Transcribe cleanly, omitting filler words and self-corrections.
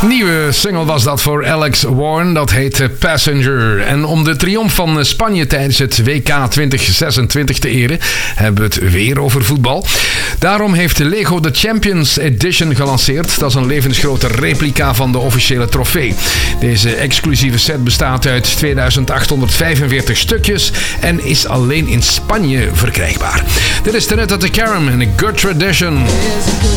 Nieuwe single was dat voor Alex Warren, dat heet Passenger. En om de triomf van Spanje tijdens het WK 2026 te eren, hebben we het weer over voetbal. Daarom heeft Lego de Champions Edition gelanceerd. Dat is een levensgrote replica van de officiële trofee. Deze exclusieve set bestaat uit 2845 stukjes en is alleen in Spanje verkrijgbaar. Dit is Tanita Tikaram en A Good Tradition.